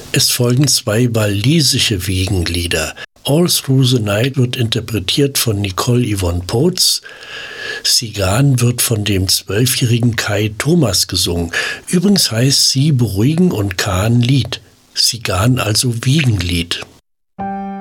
Es folgen 2 walisische Wiegenlieder. All Through the Night wird interpretiert von Nicole Yvonne Poetz. Sigan wird von dem 12-jährigen Kai Thomas gesungen. Übrigens heißt sie Beruhigen und Kahn Lied. Sigan also Wiegenlied.